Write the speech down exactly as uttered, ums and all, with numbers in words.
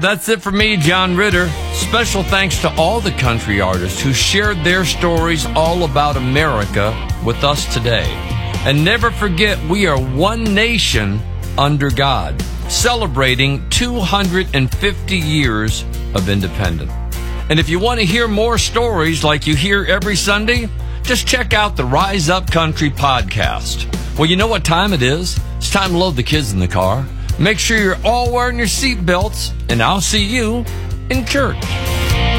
that's it for me, John Ritter. Special thanks to all the country artists who shared their stories all about America with us today. And never forget, we are one nation under God, celebrating two hundred fifty years of independence. And if you want to hear more stories like you hear every Sunday, just check out the Rise Up Country podcast. Well, you know what time it is? It's time to load the kids in the car. Make sure you're all wearing your seatbelts, and I'll see you in church.